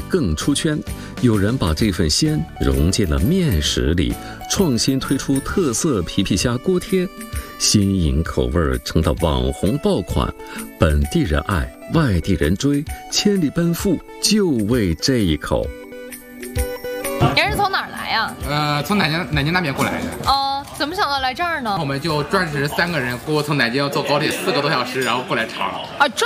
更出圈。有人把这份鲜融进了面食里，创新推出特色皮皮虾锅贴，新颖口味成了网红爆款，本地人爱，外地人追，千里奔赴就为这一口。 您是从哪儿来呀？ 从南京那边过来的。 哦，怎么想到来这儿呢？ 我们就专职3个人，从南京坐高铁4个多小时，然后过来尝。 啊，专